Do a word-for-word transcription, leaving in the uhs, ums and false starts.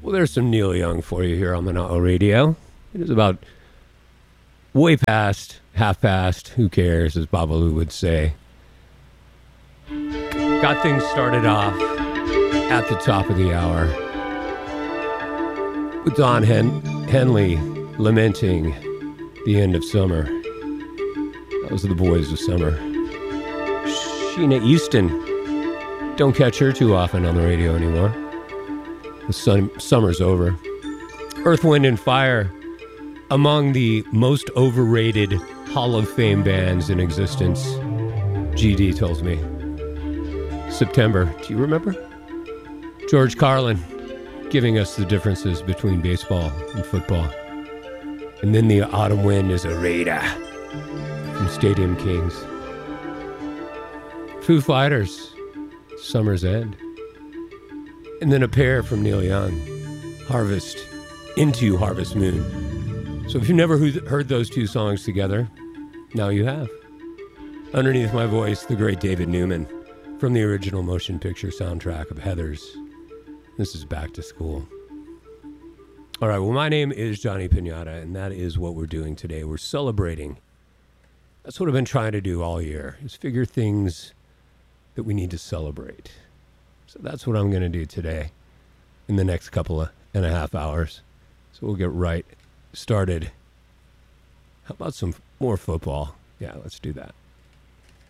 Well, there's some Neil Young for you here on Monotto Radio. It is about way past, half past, who cares, as Babalu would say. Got things started off at the top of the hour with Don Hen- Henley lamenting the end of summer. That was the Boys of Summer. Sheena Easton. Don't catch her too often on the radio anymore. The sun, summer's over. Earth, Wind, and Fire, among the most overrated Hall of Fame bands in existence, G D tells me. September, do you remember? George Carlin giving us the differences between baseball and football. And then the autumn wind is a raider from Stadium Kings. Foo Fighters, Summer's End. And then a pair from Neil Young, Harvest into Harvest Moon. So if you've never heard those two songs together, now you have. Underneath my voice, the great David Newman from the original motion picture soundtrack of Heathers. This is Back to School. All right, well, my name is Johnny Piñata, and that is what we're doing today. We're celebrating. That's what I've been trying to do all year, is figure things that we need to celebrate. So that's what I'm going to do today in the next couple of and a half hours. So we'll get right started. How about some more football? Yeah, let's do that.